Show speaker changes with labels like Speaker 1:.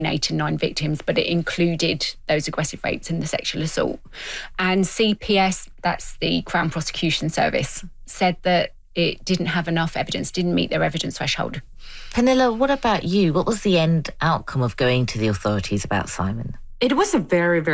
Speaker 1: 8 and 9 victims, but it included those aggressive rapes and the sexual assault. And CPS, that's the Crown Prosecution Service, said that it didn't have enough evidence, didn't meet their evidence threshold.
Speaker 2: Pernilla, what about you? What was the end outcome of going to the authorities about Simon?
Speaker 3: It was a very, very